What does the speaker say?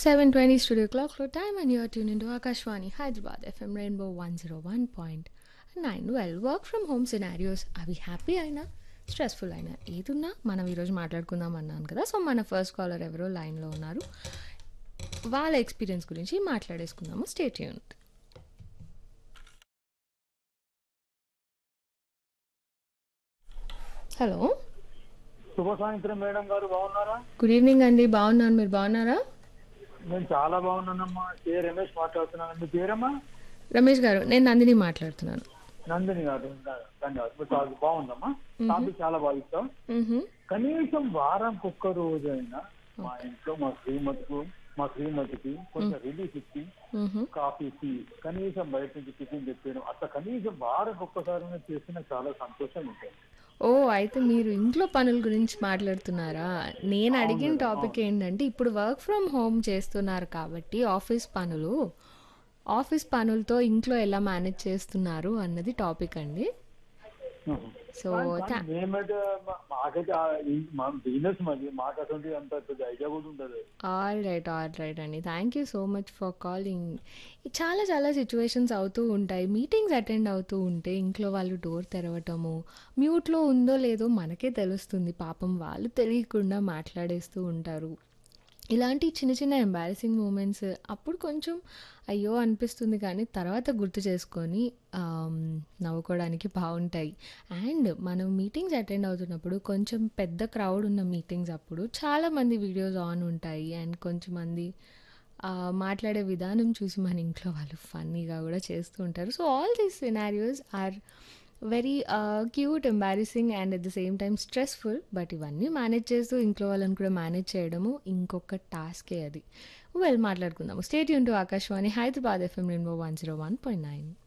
7:20 studio clock for time and you're tuned into Akashwani Hyderabad FM Rainbow 101.9. Well, work from home scenarios అవి happy అయినా stressful అయినా ఏదున్నా మనం ఈరోజు మాట్లాడుకుందాం అన్నాను కదా. సో మన ఫస్ట్ కాలర్ ఎవరో లైన్లో ఉన్నారు, వాళ్ళ ఎక్స్పీరియన్స్ గురించి మాట్లాడేసుకుందాము. Stay tuned. హలో, శుభ సాయంత్రం మేడం గారు, బాగున్నారా? గుడ్ ఈవినింగ్ అండి. బాగున్నాను, మీరు బాగున్నారా? నేను చాలా బాగున్నానమ్మా. కే రమేష్ మాట్లాడుతున్నాను. మీ పేరమ్మా? రమేష్ గారు, నేను నందిని మాట్లాడుతున్నాను. నందిని గారు, ధన్యవాదాలు. చాలా బాగుందమ్మా. టాపిక్ చాలా బాగా ఇస్తాం. కనీసం వారానికి ఒక్క రోజైనా మా ఇంట్లో మా శ్రీమతికి కొంచెం రిలీఫ్ ఇచ్చి కాఫీ టీ కనీసం బయట నుంచి టిఫిన్ చెప్పాను అట్లా కనీసం వారానికి ఒక్కసారి చేస్తే నాకు చాలా సంతోషం ఉంటుంది. ఓ, అయితే మీరు ఇంట్లో పనుల గురించి మాట్లాడుతున్నారా? నేను అడిగిన టాపిక్ ఏంటంటే, ఇప్పుడు వర్క్ ఫ్రమ్ హోమ్ చేస్తున్నారు కాబట్టి ఆఫీస్ పనులతో ఇంట్లో ఎలా మేనేజ్ చేస్తున్నారు అన్నది టాపిక్ అండి. సో మేమైతే మాకైతే బిజినెస్ మరి మాకు అటువంటి అంత పెద్ద ఐడియా కూడా ఉండదు. ఆల్ రైట్ అండి, thank you so much for calling. చాలా సిచ్యువేషన్స్ అవుతూ ఉంటాయి. మీటింగ్స్ అటెండ్ అవుతూ ఉంటే ఇంట్లో వాళ్ళు డోర్ తెరవటము, మ్యూట్లో ఉందో లేదో మనకే తెలుస్తుంది, పాపం వాళ్ళు తెలియకుండా మాట్లాడేస్తూ ఉంటారు. ఇలాంటి చిన్న ఎంబారసింగ్ మూమెంట్స్ అప్పుడు కొంచెం అయ్యో అనిపిస్తుంది, కానీ తర్వాత గుర్తు చేసుకొని నవ్వుకోవడానికి బాగుంటాయి. అండ్ మనం మీటింగ్స్ అటెండ్ అవుతున్నప్పుడు కొంచెం పెద్ద క్రౌడ్ ఉన్న మీటింగ్స్ అప్పుడు చాలామంది వీడియోస్ ఆన్ ఉంటాయి. అండ్ కొంచెంమంది మాట్లాడే విధానం చూసి మన ఇంట్లో వాళ్ళు ఫన్నీగా కూడా చేస్తూ ఉంటారు. So all these scenarios are very cute, embarrassing and at the same time stressful. But ఇవన్నీ మేనేజ్ చేస్తూ ఇంట్లో వాళ్ళని కూడా మేనేజ్ చేయడము ఇంకొక టాస్కే అది. వెల్, మాట్లాడుకుందాము. Stay tune to Akashvani Hyderabad FM Rainbow 101.9.